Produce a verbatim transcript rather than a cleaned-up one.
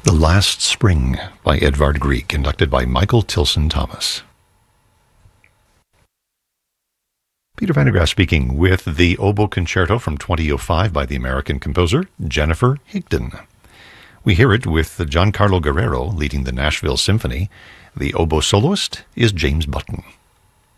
The Last Spring by Edvard Grieg, conducted by Michael Tilson Thomas. Peter Van der Graaf speaking with the Oboe Concerto from twenty oh five by the American composer Jennifer Higdon. We hear it with Giancarlo Guerrero leading the Nashville Symphony. The oboe soloist is James Button.